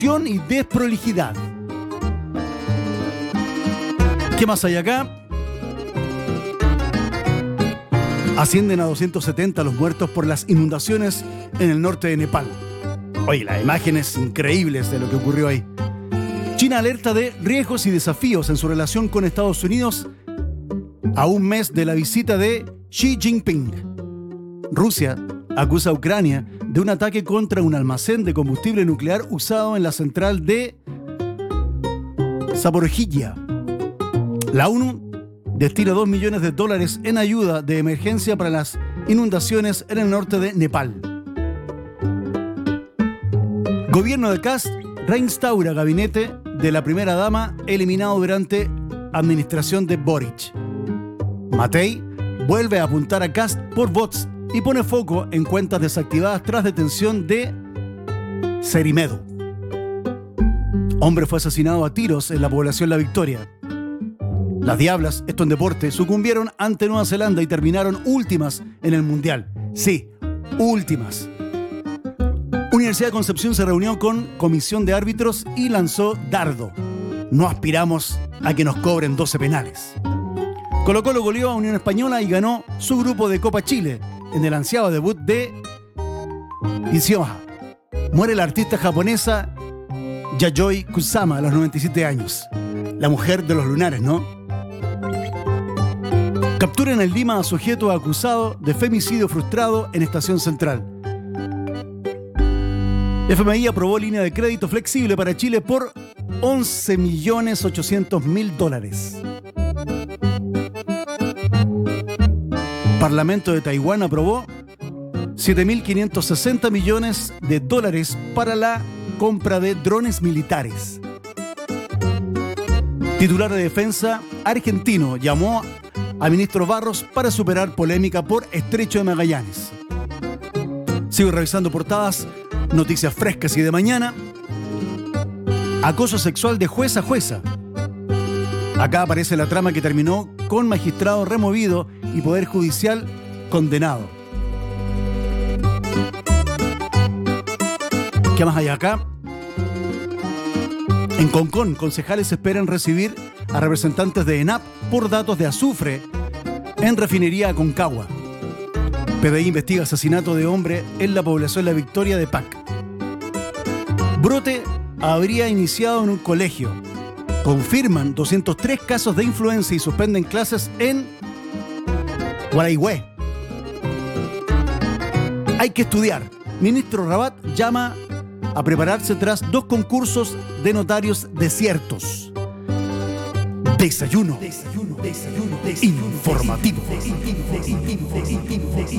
congestión y desprolijidad. ¿Qué más hay acá? Ascienden a 270 los muertos por las inundaciones en el norte de Nepal. Oye, las imágenes increíbles de lo que ocurrió ahí. China alerta de riesgos y desafíos en su relación con Estados Unidos a un mes de la visita de Xi Jinping. Rusia acusa a Ucrania de un ataque contra un almacén de combustible nuclear usado en la central de Zaporizhia. La ONU destina $2 millones en ayuda de emergencia para las inundaciones en el norte de Nepal. Gobierno de Kast reinstaura gabinete de la primera dama eliminado durante administración de Boric. Matei vuelve a apuntar a Kast por bots y pone foco en cuentas desactivadas tras detención de Cerimedo. Hombre fue asesinado a tiros en la población La Victoria. Las Diablas, esto en deporte, sucumbieron ante Nueva Zelanda y terminaron últimas en el Mundial. Sí, últimas. Universidad de Concepción se reunió con comisión de árbitros y lanzó dardo. No aspiramos a que nos cobren 12 penales. Colo-Colo goleó a Unión Española y ganó su grupo de Copa Chile en el ansiado debut de Ishioha. Muere la artista japonesa Yayoi Kusama a los 97 años. La mujer de los lunares, ¿no? Capturan en Lima a sujeto acusado de femicidio frustrado en Estación Central. FMI aprobó línea de crédito flexible para Chile por $11.800.000. Parlamento de Taiwán aprobó $7.560 millones para la compra de drones militares. Titular de Defensa argentino llamó a ministro Barros para superar polémica por Estrecho de Magallanes. Sigo revisando portadas, noticias frescas y de mañana. Acoso sexual de juez a jueza. Acá aparece la trama que terminó con magistrado removido y poder judicial condenado. ¿Qué más hay acá? En Concón, concejales esperan recibir a representantes de ENAP por datos de azufre en refinería Aconcagua. PDI investiga asesinato de hombre en la población La Victoria de Pac. Brote habría iniciado en un colegio. Confirman 203 casos de influenza y suspenden clases en Guaraigüe. Hay que estudiar. Ministro Rabat llama a prepararse tras 2 concursos de notarios desiertos. Desayuno informativo.